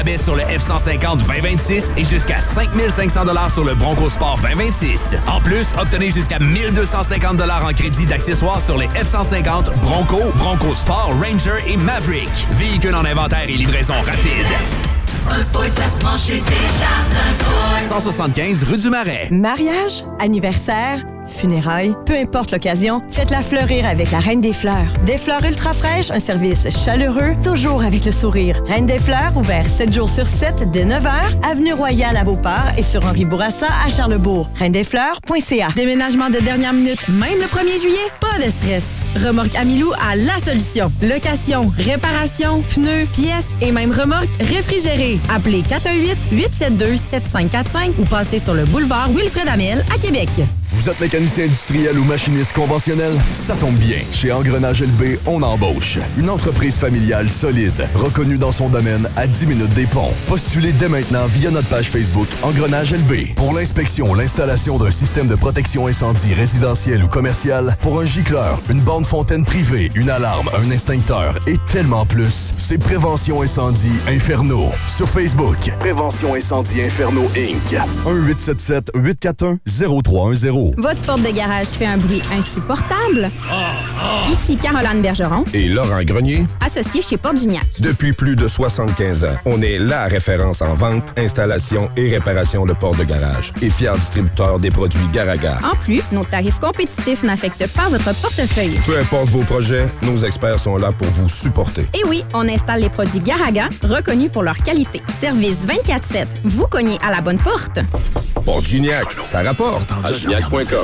Rabais sur le F-150 2026 et jusqu'à 5 500 $ sur le Bronco Sport 2026. En plus, obtenez jusqu'à 1 250 $ en crédit d'accessoires sur les F-150, Bronco, Bronco Sport, Ranger et Maverick. Véhicules en inventaire et livraison rapide. Un Ford, ça se prend chez Desjardins Ford. 175 rue du Marais. Mariage, anniversaire, funérailles, peu importe l'occasion, faites-la fleurir avec la Reine des Fleurs. Des fleurs ultra fraîches, un service chaleureux, toujours avec le sourire. Reine des Fleurs, ouvert 7 jours sur 7 dès 9h, avenue Royale à Beauport et sur Henri Bourassa à Charlesbourg. reindesfleurs.ca. Déménagement de dernière minute, même le 1er juillet, pas de stress. Remorque Amilou a la solution. Location, réparation, pneus, pièces et même remorque réfrigérée. Appelez 418-872-7545 ou passez sur le boulevard Wilfrid Amel à Québec. Vous êtes mécanicien industriel ou machiniste conventionnel? Ça tombe bien. Chez Engrenage LB, on embauche. Une entreprise familiale solide, reconnue dans son domaine à 10 minutes des ponts. Postulez dès maintenant via notre page Facebook Engrenage LB. Pour l'inspection, l'installation d'un système de protection incendie résidentiel ou commercial, pour un gicleur, une borne fontaine privée, une alarme, un extincteur et tellement plus, c'est Prévention Incendie Inferno. Sur Facebook, Prévention Incendie Inferno Inc. 1-877-841-0310. Votre porte de garage fait un bruit insupportable? Ici Caroline Bergeron. Et Laurent Grenier. Associé chez Porte Gignac. Depuis plus de 75 ans, on est la référence en vente, installation et réparation de portes de garage. Et fier distributeur des produits Garaga. En plus, nos tarifs compétitifs n'affectent pas votre portefeuille. Peu importe vos projets, nos experts sont là pour vous supporter. Et oui, on installe les produits Garaga, reconnus pour leur qualité. Service 24/7. Vous cognez à la bonne porte. Porte Gignac, ça rapporte à gignac.com.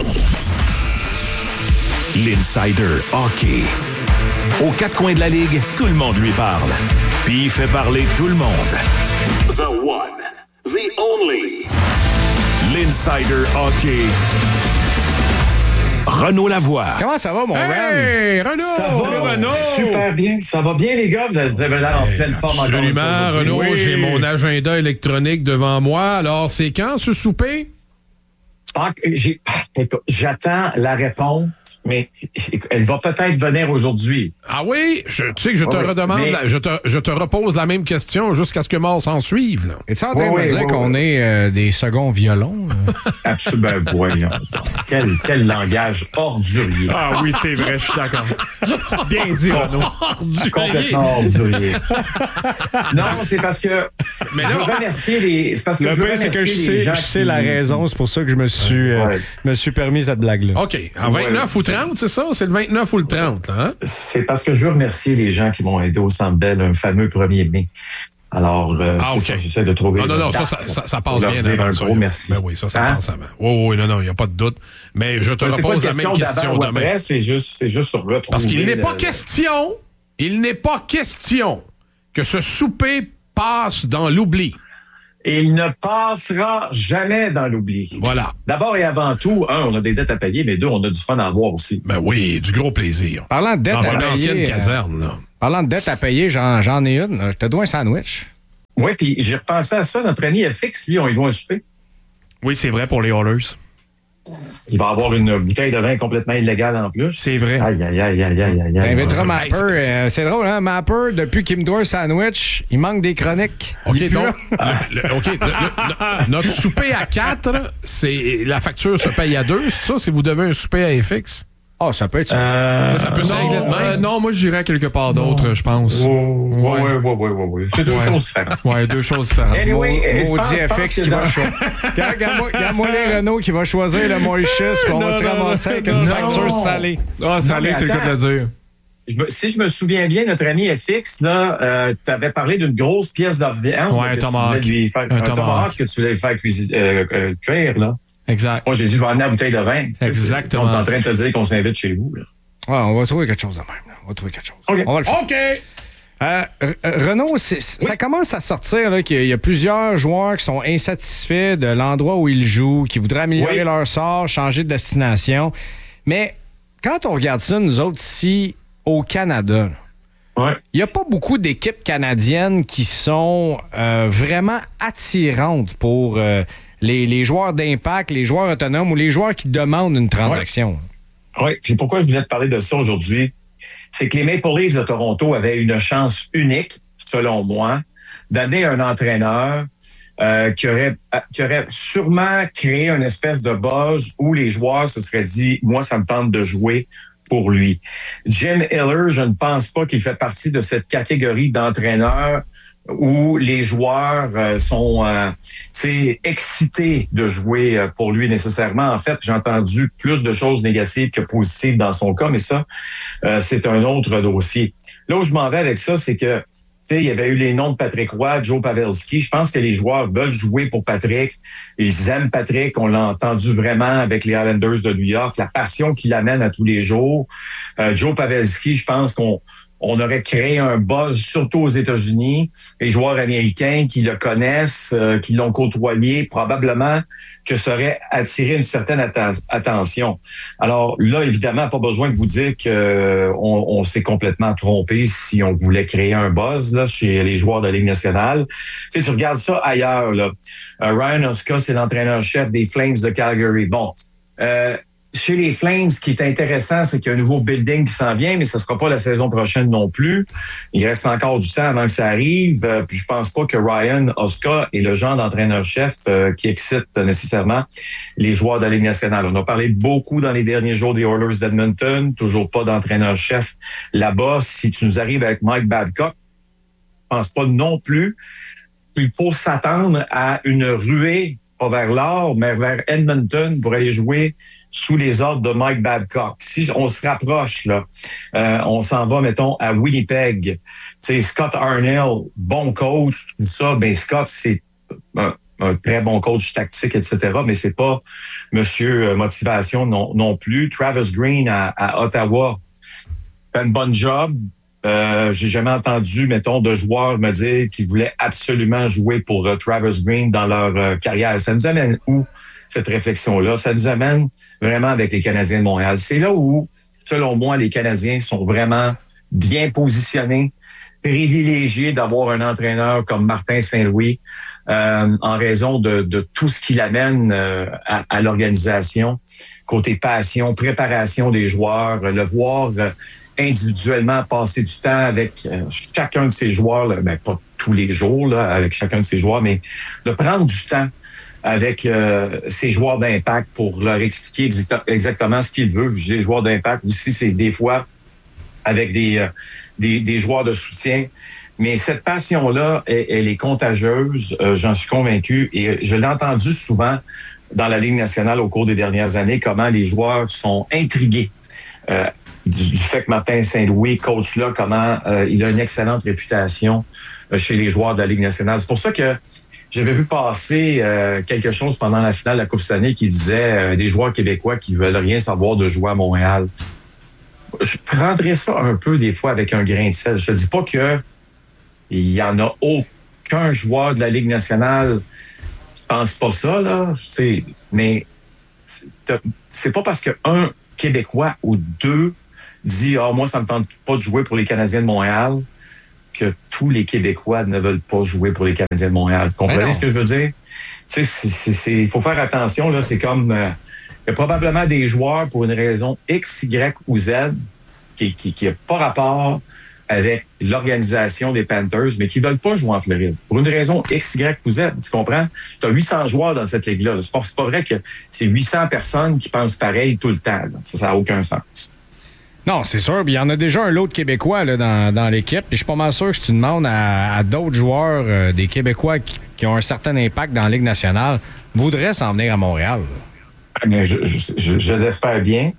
L'Insider Hockey. Aux quatre coins de la Ligue, tout le monde lui parle. Puis il fait parler tout le monde. The one, the only. L'Insider Hockey. Renaud Lavoie. Comment ça va, mon Hey, Renaud! Ça va, Renaud! super bien. Ça va bien, les gars? Vous avez l'air en pleine forme. Absolument, Renaud. Oui. J'ai mon agenda électronique devant moi. Alors, c'est quand, ce souper? J'attends la réponse, mais elle va peut-être venir aujourd'hui. Ah oui? Tu sais que je te redemande, je te repose la même question jusqu'à ce que mort s'en suive. Là. Es-tu en train de me dire qu'on est des seconds violons? Absolument, voyons. Quel langage ordurier. Ah oui, c'est vrai, je suis d'accord. Bien dit, Renaud. Complètement ordurier. Non, c'est parce que je veux remercier les... C'est parce que le pire, c'est que je sais la raison. C'est pour ça que je me suis permis cette blague-là. OK. En 29 ou 30, c'est ça? C'est le 29 ou le 30, là, hein? C'est parce que je veux remercier les gens qui m'ont aidé au Centre Bell, un fameux 1er mai. Alors, OK. J'essaie de trouver... Non, ça passe bien avant. Un gros merci. Ben oui, ça passe avant. Oui, non, il n'y a pas de doute. Mais je te repose la même question demain. Après, c'est juste sur retrouver... Parce qu'il n'est pas question que ce souper passe dans l'oubli. Il ne passera jamais dans l'oubli. Voilà. D'abord et avant tout, on a des dettes à payer, mais deux, on a du fun à avoir aussi. Ben oui, du gros plaisir. Parlant de dettes à payer... Dans une ancienne caserne, là. Parlant de dettes à payer, j'en ai une. Je te dois un sandwich. Oui, puis j'ai repensé à ça. Notre ami FX, lui, on lui doit un souper. Oui, c'est vrai pour les Oilers. Il va avoir une bouteille de vin complètement illégale en plus. C'est vrai. Aïe. T'inviteras Mapper. C'est drôle, hein? Mapper, depuis qu'il me doit un sandwich, il manque des chroniques. OK, donc, notre souper à 4, c'est la facture se paye à 2, c'est ça? Si vous devez un souper à FX? Ah, ça peut être ça peut se régler de même. Non, moi, je dirais quelque part d'autre, je pense. Oui. C'est deux choses différentes. Oui, deux choses différentes. Anyway, Maudit FX qui va choisir. Regarde-moi les Renault qui va choisir le Mauritius, puis on va se ramasser avec une facture salée. Ah, salée, c'est le cas de le dire. Si je me souviens bien, notre ami FX, là, t'avais parlé d'une grosse pièce de viande. Ouais, un tomahawk. Un tomahawk que tu voulais faire cuire, là. Exact. Moi, j'ai dit, je vais amener la bouteille de vin. Exactement. On est en train de te dire qu'on s'invite chez vous, là. Ouais, on va trouver quelque chose de même, là. On va trouver quelque chose. Okay. On va le faire. OK! Renaud, ça commence à sortir là, qu'il y a plusieurs joueurs qui sont insatisfaits de l'endroit où ils jouent, qui voudraient améliorer leur sort, changer de destination. Mais quand on regarde ça, nous autres, ici, au Canada, il n'y a pas beaucoup d'équipes canadiennes qui sont vraiment attirantes pour les joueurs d'impact, les joueurs autonomes ou les joueurs qui demandent une transaction. Oui, puis pourquoi je voulais te parler de ça aujourd'hui? C'est que les Maple Leafs de Toronto avaient une chance unique, selon moi, d'amener un entraîneur qui aurait sûrement créé une espèce de buzz où les joueurs se seraient dit, moi, ça me tente de jouer pour lui. Jim Hiller, je ne pense pas qu'il fait partie de cette catégorie d'entraîneurs où les joueurs sont excités de jouer pour lui nécessairement. En fait, j'ai entendu plus de choses négatives que positives dans son cas, mais ça, c'est un autre dossier. Là où je m'en vais avec ça, c'est que il y avait eu les noms de Patrick Roy, Joe Pavelski. Je pense que les joueurs veulent jouer pour Patrick. Ils aiment Patrick. On l'a entendu vraiment avec les Islanders de New York, la passion qu'il amène à tous les jours. Joe Pavelski, je pense qu'on aurait créé un buzz, surtout aux États-Unis. Les joueurs américains qui le connaissent, qui l'ont côtoyé, probablement que ça aurait attiré une certaine attention. Alors là, évidemment, pas besoin de vous dire que on s'est complètement trompé si on voulait créer un buzz là chez les joueurs de la Ligue nationale. Tu sais, tu regardes ça ailleurs, là. Ryan Huska, c'est l'entraîneur-chef des Flames de Calgary. Bon, chez les Flames, ce qui est intéressant, c'est qu'il y a un nouveau building qui s'en vient, mais ce ne sera pas la saison prochaine non plus. Il reste encore du temps avant que ça arrive. Puis je pense pas que Ryan Huska est le genre d'entraîneur-chef qui excite nécessairement les joueurs de la Ligue nationale. On a parlé beaucoup dans les derniers jours des Oilers d'Edmonton, toujours pas d'entraîneur-chef là-bas. Si tu nous arrives avec Mike Babcock, je pense pas non plus qu'il faut s'attendre à une ruée, pas vers l'or, mais vers Edmonton pour aller jouer sous les ordres de Mike Babcock. Si on se rapproche, là, on s'en va, mettons, à Winnipeg. Tu sais, Scott Arniel, bon coach, tout ça, ben Scott, c'est un très bon coach tactique, etc., mais c'est pas monsieur motivation non plus. Travis Green à Ottawa fait une bonne job. J'ai jamais entendu, mettons, de joueurs me dire qu'ils voulaient absolument jouer pour Travis Green dans leur carrière. Ça nous amène où, cette réflexion-là? Ça nous amène vraiment avec les Canadiens de Montréal. C'est là où, selon moi, les Canadiens sont vraiment bien positionnés, privilégiés d'avoir un entraîneur comme Martin Saint-Louis en raison de tout ce qu'il amène à l'organisation, côté passion, préparation des joueurs, le voir individuellement passer du temps avec chacun de ces joueurs, là, ben, pas tous les jours là, avec chacun de ces joueurs, mais de prendre du temps avec ces joueurs d'impact pour leur expliquer exactement ce qu'ils veulent. Les joueurs d'impact aussi, c'est des fois avec des joueurs de soutien. Mais cette passion-là, elle est contagieuse, j'en suis convaincu. Et je l'ai entendu souvent dans la Ligue nationale au cours des dernières années, comment les joueurs sont intrigués du fait que Martin Saint-Louis, coach là, comment il a une excellente réputation chez les joueurs de la Ligue nationale. C'est pour ça que j'avais vu passer quelque chose pendant la finale de la Coupe Stanley qui disait des joueurs québécois qui veulent rien savoir de jouer à Montréal. Je prendrais ça un peu des fois avec un grain de sel. Je te dis pas que il y en a aucun joueur de la Ligue nationale qui pense pas ça, là. Mais c'est pas parce qu'un Québécois ou deux dit « Ah, moi, ça me tente pas de jouer pour les Canadiens de Montréal » que tous les Québécois ne veulent pas jouer pour les Canadiens de Montréal. Vous comprenez ce que je veux dire? Il faut faire attention, là. C'est comme... il y a probablement des joueurs pour une raison X, Y ou Z qui n'a pas rapport avec l'organisation des Panthers, mais qui ne veulent pas jouer en Floride. Pour une raison X, Y ou Z, tu comprends? Tu as 800 joueurs dans cette ligue-là. C'est pas vrai que c'est 800 personnes qui pensent pareil tout le temps. Là. Ça n'a aucun sens. Non, c'est sûr. Il y en a déjà un lot de Québécois là, dans l'équipe. Puis je suis pas mal sûr que si tu demandes à d'autres joueurs, des Québécois qui ont un certain impact dans la Ligue nationale, voudraient s'en venir à Montréal. Mais je l'espère bien.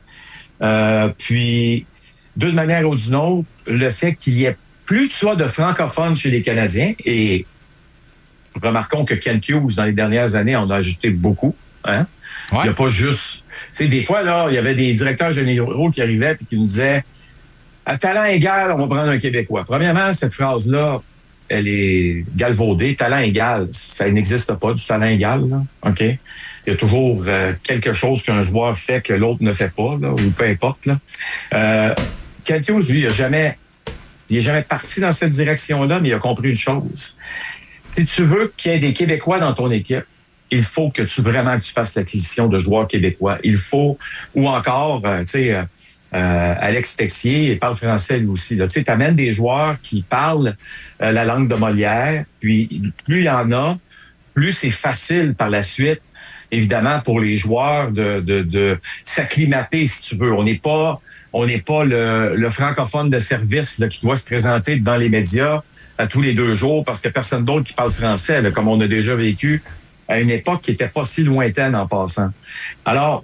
Puis, d'une manière ou d'une autre, le fait qu'il y ait plus soit de francophones chez les Canadiens, et remarquons que Kent Hughes, dans les dernières années, on a ajouté beaucoup. Hein? Ouais. Il n'y a pas juste... Tu sais, des fois, là, il y avait des directeurs généraux qui arrivaient et qui nous disaient « À talent égal, on va prendre un Québécois ». Premièrement, cette phrase-là, elle est galvaudée. Talent égal, ça n'existe pas, du talent égal. Là. OK? Il y a toujours quelque chose qu'un joueur fait que l'autre ne fait pas, là, ou peu importe. Là. Kent Hughes, lui, il n'est jamais parti dans cette direction-là, mais il a compris une chose. Si tu veux qu'il y ait des Québécois dans ton équipe, il faut que tu fasses l'acquisition de joueurs québécois. Il faut, ou encore, tu sais, Alex Texier, il parle français lui aussi. Tu sais, t'amènes des joueurs qui parlent la langue de Molière, puis plus il y en a, plus c'est facile par la suite, évidemment, pour les joueurs de s'acclimater, si tu veux. On n'est pas le francophone de service là, qui doit se présenter devant les médias à tous les 2 jours parce qu'il n'y a personne d'autre qui parle français, là, comme on a déjà vécu à une époque qui n'était pas si lointaine en passant. Alors,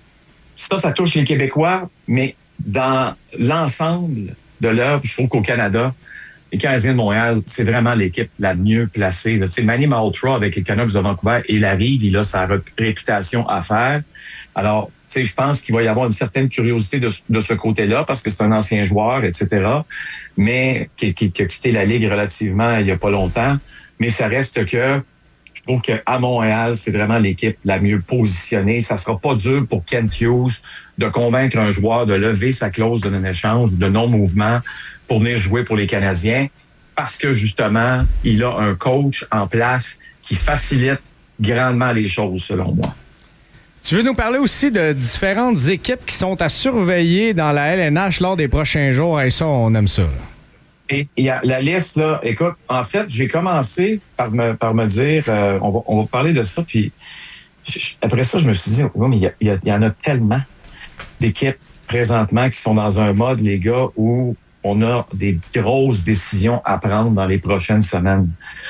ça touche les Québécois, mais dans l'ensemble de l'œuvre, je trouve qu'au Canada, les Canadiens de Montréal, c'est vraiment l'équipe la mieux placée. Tu sais, Manny Malhotra avec les Canucks de Vancouver, il arrive, il a sa réputation à faire. Alors, tu sais, je pense qu'il va y avoir une certaine curiosité de ce côté-là parce que c'est un ancien joueur, etc., mais qui a quitté la Ligue relativement il n'y a pas longtemps. Mais ça reste que je trouve qu'à Montréal, c'est vraiment l'équipe la mieux positionnée. Ça sera pas dur pour Kent Hughes de convaincre un joueur de lever sa clause de non-échange ou de non-mouvement pour venir jouer pour les Canadiens parce que, justement, il a un coach en place qui facilite grandement les choses, selon moi. Tu veux nous parler aussi de différentes équipes qui sont à surveiller dans la LNH lors des prochains jours? Et ça, on aime ça, là. Et la liste, là, écoute, en fait, j'ai commencé par me dire, on va parler de ça, puis après ça, je me suis dit, oui, mais il y en a tellement d'équipes présentement qui sont dans un mode, les gars, où on a des grosses décisions à prendre dans les prochaines semaines.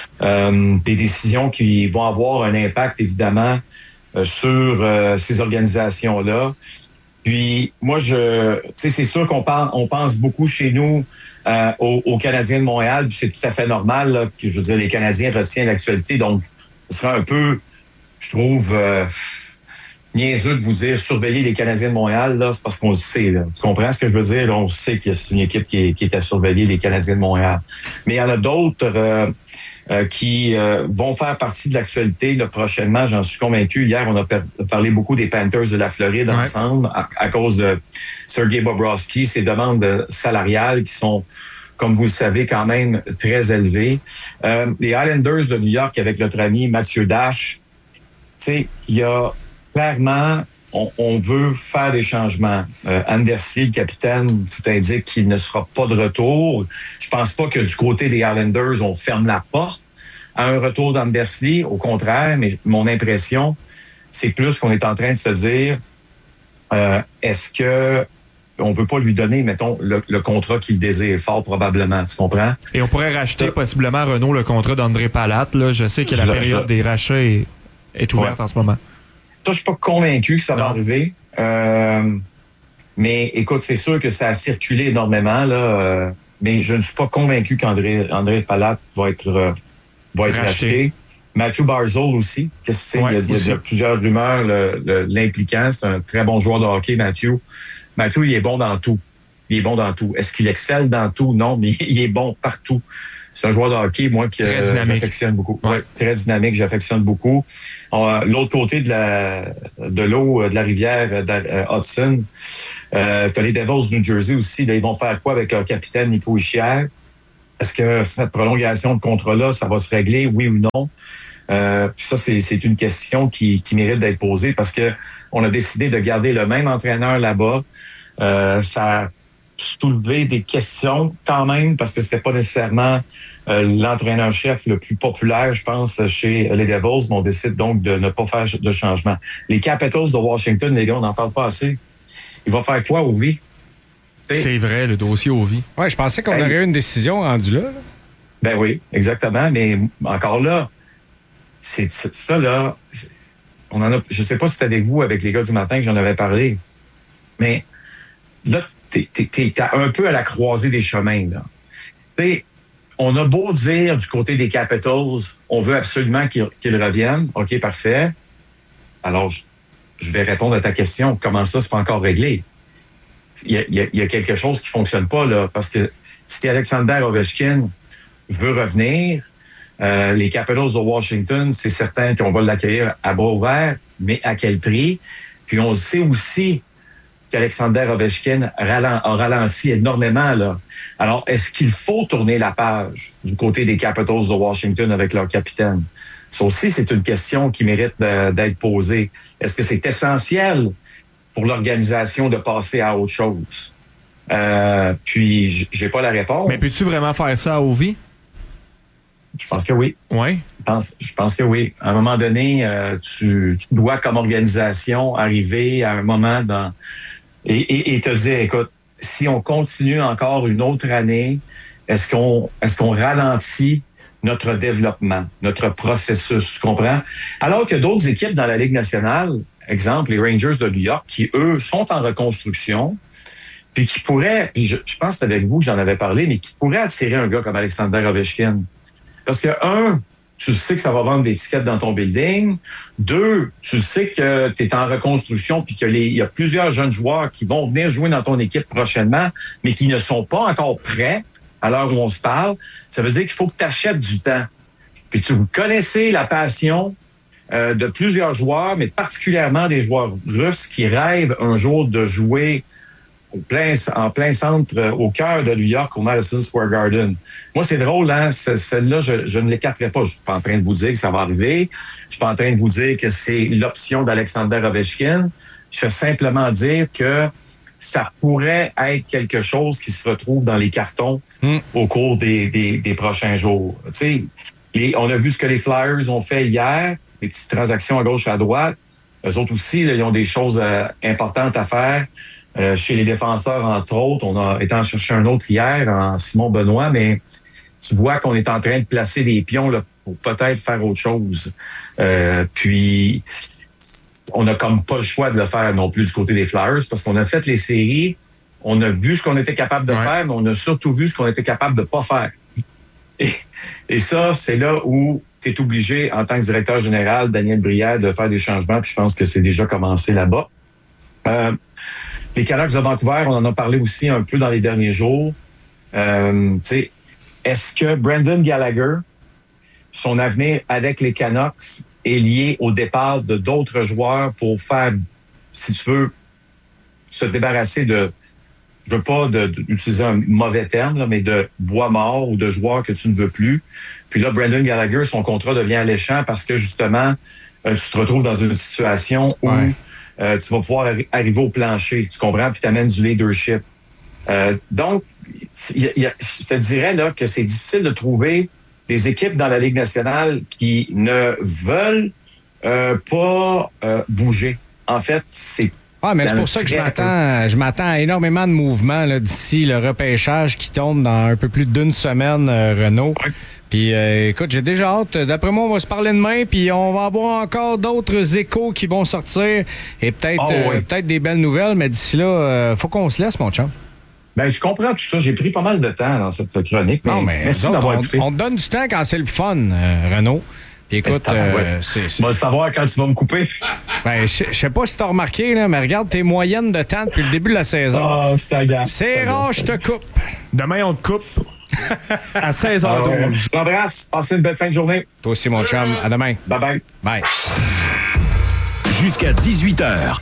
Des décisions qui vont avoir un impact, évidemment, sur ces organisations-là. Puis moi, tu sais, c'est sûr on pense beaucoup chez nous aux Canadiens de Montréal, puis c'est tout à fait normal là, que je veux dire les Canadiens retiennent l'actualité, donc ce serait un peu, je trouve, niaiseux de vous dire surveiller les Canadiens de Montréal là, c'est parce qu'on le sait là. Tu comprends ce que je veux dire? Là, on sait que c'est une équipe qui est à surveiller, les Canadiens de Montréal. Mais il y en a d'autres qui vont faire partie de l'actualité là, prochainement, j'en suis convaincu. Hier, on a parlé beaucoup des Panthers de la Floride ensemble à cause de Sergei Bobrovsky, ses demandes salariales qui sont, comme vous le savez, quand même très élevées. Les Islanders de New York avec notre ami Mathieu Dash, tu sais, il y a clairement, on veut faire des changements. Andersley, le capitaine, tout indique qu'il ne sera pas de retour. Je pense pas que du côté des Islanders, on ferme la porte à un retour d'Andersley. Au contraire, mais mon impression, c'est plus qu'on est en train de se dire, est-ce que on veut pas lui donner, mettons, le contrat qu'il désire fort probablement, tu comprends? Et on pourrait racheter possiblement, Renaud, le contrat d'André Palat. Là. Je sais que la période des rachats est ouverte en ce moment. Ça, je suis pas convaincu que ça va arriver. Mais écoute, c'est sûr que ça a circulé énormément, là. Mais je ne suis pas convaincu qu'André Palat va être racheté. Matthew Barzal aussi. Qu'est-ce que c'est? Il y a plusieurs rumeurs l'impliquant. C'est un très bon joueur de hockey, Matthew. Matthew, il est bon dans tout. Est-ce qu'il excelle dans tout? Non, mais il est bon partout. C'est un joueur de hockey, moi, que j'affectionne beaucoup. Ouais, très dynamique, j'affectionne beaucoup. L'autre côté de l'eau de la rivière Hudson, t'as les Devils du New Jersey aussi. Là, ils vont faire quoi avec leur capitaine Nico Hischier? Est-ce que cette prolongation de contrat-là, ça va se régler, oui ou non? Ça, c'est une question qui mérite d'être posée parce que on a décidé de garder le même entraîneur là-bas. Ça a soulevé des questions quand même parce que c'était pas nécessairement l'entraîneur-chef le plus populaire, je pense, chez les Devils, mais on décide donc de ne pas faire de changement. Les Capitals de Washington, les gars, on n'en parle pas assez. Il va faire quoi, Ovi? C'est vrai, le dossier Ovi. Ouais, je pensais qu'on aurait eu une décision rendue là. Ben oui, exactement, mais encore là, c'est ça, là, on en a, je sais pas si c'était avec vous, avec les gars du matin que j'en avais parlé, mais là, t'es un peu à la croisée des chemins, là. T'sais, on a beau dire du côté des Capitals, on veut absolument qu'ils reviennent. OK, parfait. Alors, je vais répondre à ta question. Comment ça, c'est pas encore réglé? Il y a quelque chose qui fonctionne pas, là, parce que si Alexander Ovechkin veut revenir, les Capitals de Washington, c'est certain qu'on va l'accueillir à bras ouverts, mais à quel prix? Puis on sait aussi qu'Alexander Ovechkin a ralenti énormément, là. Alors, est-ce qu'il faut tourner la page du côté des Capitals de Washington avec leur capitaine? Ça aussi, c'est une question qui mérite d'être posée. Est-ce que c'est essentiel pour l'organisation de passer à autre chose? Puis, j'ai pas la réponse. Mais peux-tu vraiment faire ça à Ovi? Je pense que oui. Oui? Je pense que oui. À un moment donné, tu dois, comme organisation, arriver à un moment et te dire, écoute, si on continue encore une autre année, est-ce qu'on ralentit notre développement, notre processus, tu comprends? Alors que d'autres équipes dans la Ligue nationale, exemple, les Rangers de New York, qui, eux, sont en reconstruction, puis qui pourraient, puis je pense que c'est avec vous que j'en avais parlé, mais qui pourraient attirer un gars comme Alexander Ovechkin. Parce que, tu sais que ça va vendre des tickets dans ton building. 2, tu sais que tu es en reconstruction puis qu'il y a plusieurs jeunes joueurs qui vont venir jouer dans ton équipe prochainement, mais qui ne sont pas encore prêts à l'heure où on se parle. Ça veut dire qu'il faut que tu achètes du temps. Puis tu connaissez la passion de plusieurs joueurs, mais particulièrement des joueurs russes qui rêvent un jour de jouer en plein centre, au cœur de New York, au Madison Square Garden. Moi, c'est drôle, hein? Celle-là, je ne l'écarterai pas. Je suis pas en train de vous dire que ça va arriver. Je suis pas en train de vous dire que c'est l'option d'Alexander Ovechkin. Je veux simplement dire que ça pourrait être quelque chose qui se retrouve dans les cartons au cours des prochains jours. Tu sais, on a vu ce que les Flyers ont fait hier, des petites transactions à gauche et à droite. Eux autres aussi, là, ils ont des choses importantes à faire. Chez les défenseurs, entre autres, on a été en chercher un autre hier, en Simon Benoît, mais tu vois qu'on est en train de placer des pions là, pour peut-être faire autre chose. Puis, on n'a comme pas le choix de le faire non plus du côté des Flyers, parce qu'on a fait les séries, on a vu ce qu'on était capable de faire, mais on a surtout vu ce qu'on était capable de pas faire. Et ça, c'est là où tu es obligé, en tant que directeur général, Daniel Brière, de faire des changements, puis je pense que c'est déjà commencé là-bas. Les Canucks de Vancouver, on en a parlé aussi un peu dans les derniers jours. Est-ce que Brendan Gallagher, son avenir avec les Canucks, est lié au départ de d'autres joueurs pour faire, si tu veux, se débarrasser de, je veux pas d'utiliser un mauvais terme, là, mais de bois mort ou de joueurs que tu ne veux plus. Puis là, Brendan Gallagher, son contrat devient alléchant parce que justement, tu te retrouves dans une situation où tu vas pouvoir arriver au plancher, tu comprends, puis tu amènes du leadership. Donc, je te dirais là que c'est difficile de trouver des équipes dans la Ligue nationale qui ne veulent pas bouger. En fait, c'est... Ah, mais c'est pour ça que je m'attends à énormément de mouvements là, d'ici le repêchage qui tombe dans un peu plus d'une semaine, Renaud. Ouais. Puis, écoute, j'ai déjà hâte. D'après moi, on va se parler demain, puis on va avoir encore d'autres échos qui vont sortir et peut-être des belles nouvelles, mais d'ici là, faut qu'on se laisse, mon chum. Ben, je comprends tout ça. J'ai pris pas mal de temps dans cette chronique. Non, mais merci d'avoir écouté. On te donne du temps quand c'est le fun, Renaud. Puis écoute, tu vas savoir quand tu vas me couper. Ben, je sais pas si t'as remarqué, là, mais regarde tes moyennes de temps depuis le début de la saison. Ah, je t'agace. C'est rare, je te coupe. Demain, on te coupe. À 16h12. Je t'embrasse. Passez une belle fin de journée. Toi aussi, mon chum. À demain. Bye-bye. Bye. Jusqu'à 18h.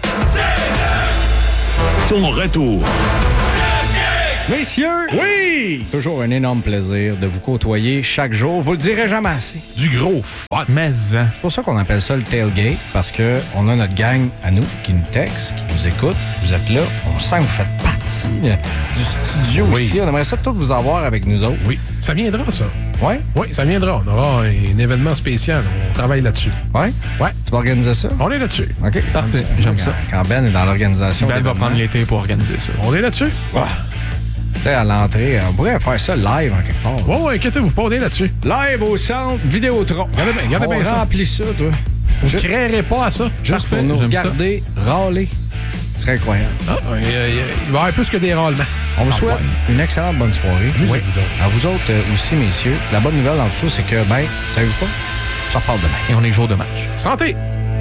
Ton retour. Messieurs! Oui! Toujours un énorme plaisir de vous côtoyer chaque jour. Vous le direz jamais assez. Du gros fun. Mais c'est pour ça qu'on appelle ça le tailgate, parce que on a notre gang à nous qui nous texte, qui nous écoute. Vous êtes là. On sent que vous faites partie du studio ici. On aimerait ça tous vous avoir avec nous autres. Oui. Ça viendra, ça. Oui? Oui, ça viendra. On aura un événement spécial. On travaille là-dessus. Oui? Ouais. Tu vas organiser ça? On est là-dessus. OK. Parfait. J'aime ça. Quand Ben est dans l'organisation. Ben va prendre l'été pour organiser ça. On est là-dessus. Ouais. À l'entrée, on pourrait faire ça live en quelque part. Ouais, inquiétez-vous pas, on est là-dessus. Live au centre Vidéotron. Regardez bien ça. On remplit ça, toi. Vous ne créerez pas à ça. Juste pour nous regarder râler. Ce serait incroyable. Il va y avoir plus que des râlements. On vous souhaite une excellente bonne soirée. Oui. À vous autres aussi, messieurs. La bonne nouvelle dans tout ça, c'est que, savez-vous pas? Ça repart demain. Et on est jour de match. Santé!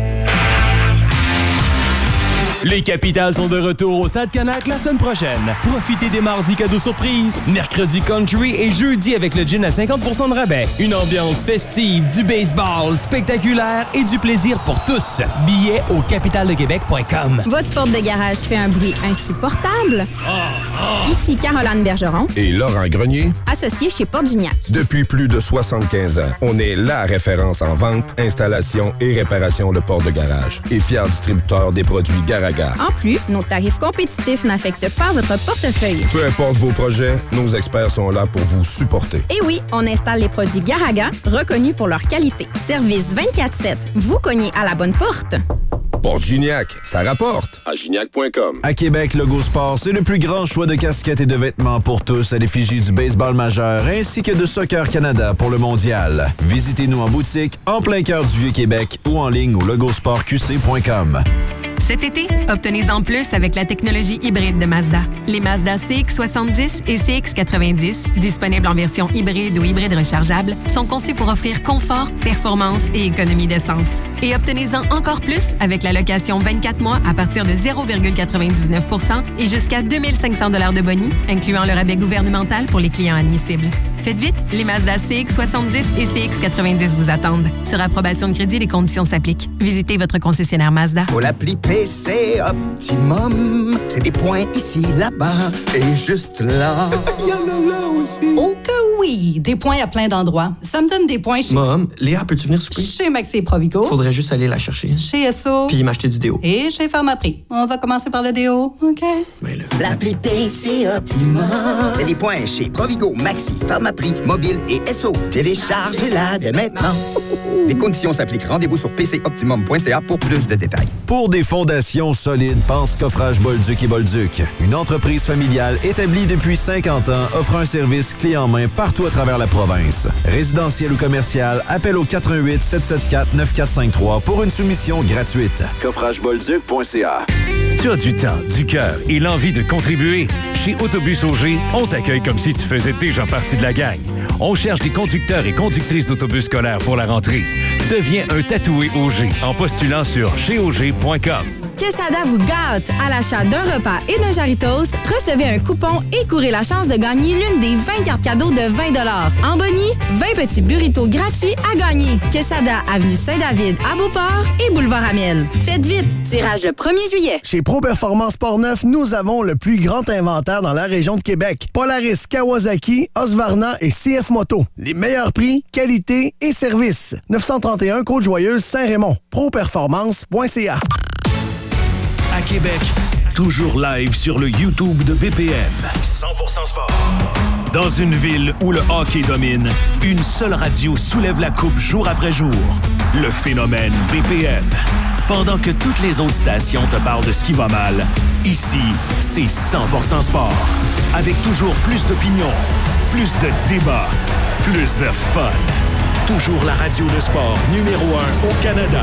Les Capitals sont de retour au Stade Canac la semaine prochaine. Profitez des mardis cadeaux surprises, mercredi country et jeudi avec le gin à 50% de rabais. Une ambiance festive, du baseball spectaculaire et du plaisir pour tous. Billets au capitaldequebec.com. Votre porte de garage fait un bruit insupportable? Ici Caroline Bergeron et Laurent Grenier, associés chez Porte Gignac. Depuis plus de 75 ans, on est la référence en vente, installation et réparation de portes de garage et fier distributeur des produits garage Garaga. En plus, nos tarifs compétitifs n'affectent pas votre portefeuille. Peu importe vos projets, nos experts sont là pour vous supporter. Et oui, on installe les produits Garaga, reconnus pour leur qualité. Service 24/7. Vous cognez à la bonne porte. Porte Gignac, ça rapporte à gignac.com. À Québec, Logo Sport, c'est le plus grand choix de casquettes et de vêtements pour tous à l'effigie du baseball majeur ainsi que de Soccer Canada pour le mondial. Visitez-nous en boutique, en plein cœur du Vieux-Québec ou en ligne au logosportqc.com. Cet été, obtenez-en plus avec la technologie hybride de Mazda. Les Mazda CX-70 et CX-90, disponibles en version hybride ou hybride rechargeable, sont conçus pour offrir confort, performance et économie d'essence. Et obtenez-en encore plus avec la location 24 mois à partir de 0,99 % et jusqu'à 2 500 $ de boni, incluant le rabais gouvernemental pour les clients admissibles. Faites vite, les Mazda CX-70 et CX-90 vous attendent. Sur approbation de crédit, les conditions s'appliquent. Visitez votre concessionnaire Mazda. Pour l'appli PC Optimum, c'est des points ici, là-bas et juste là. Il y en a là aussi. Oh que oui! Des points à plein d'endroits. Ça me donne des points chez... Mom, Léa, peux-tu venir souper? Chez Maxi Provigo. Faudrait juste aller la chercher. Chez Esso. Puis m'acheter du déo. Et chez Pharmaprix. On va commencer par le déo, OK? Mais là... L'appli PC Optimum, c'est des points chez Provigo, Maxi, Pharmaprix, Mobile et Esso. Téléchargez-la dès maintenant. Les conditions s'appliquent. Rendez-vous sur pcoptimum.ca pour plus de détails. Pour des fondations solides, pense Coffrage Bolduc et Bolduc. Une entreprise familiale établie depuis 50 ans offre un service clé en main partout à travers la province. Résidentiel ou commercial, appel au 88 774 9453 pour une soumission gratuite. Coffragebolduc.ca. Tu as du temps, du cœur et l'envie de contribuer? Chez Autobus Auger, on t'accueille comme si tu faisais déjà partie de la gang. On cherche des conducteurs et conductrices d'autobus scolaires pour la rentrée. Deviens un tatoué Auger en postulant sur cheauger.com. Quesada vous gâte! À l'achat d'un repas et d'un Jarritos, recevez un coupon et courez la chance de gagner l'une des 20 cartes cadeaux de 20 $. En boni, 20 petits burritos gratuits à gagner. Quesada, avenue Saint-David à Beauport et boulevard Amiel. Faites vite! Tirage le 1er juillet. Chez Pro Performance Portneuf, nous avons le plus grand inventaire dans la région de Québec. Polaris, Kawasaki, Husqvarna et CF Moto. Les meilleurs prix, qualité et service. 931 Côte-Joyeuse, Saint-Raymond. Properformance.ca. À Québec, toujours live sur le YouTube de BPM. 100% sport. Dans une ville où le hockey domine, une seule radio soulève la coupe jour après jour. Le phénomène BPM. Pendant que toutes les autres stations te parlent de ce qui va mal, ici, c'est 100% sport. Avec toujours plus d'opinions, plus de débats, plus de fun. Toujours la radio de sport numéro 1 au Canada.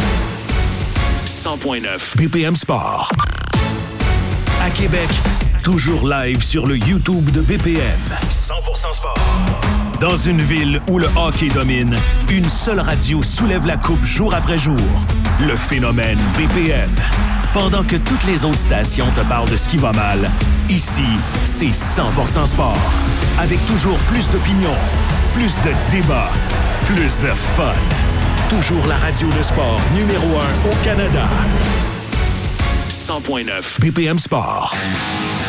100.9 BPM Sport. À Québec, toujours live sur le YouTube de BPM. 100% sport. Dans une ville où le hockey domine, une seule radio soulève la coupe jour après jour. Le phénomène BPM. Pendant que toutes les autres stations te parlent de ce qui va mal, ici, c'est 100% sport. Avec toujours plus d'opinions, plus de débats, plus de fun. Toujours la radio de sport numéro 1 au Canada. 100.9 BPM Sport.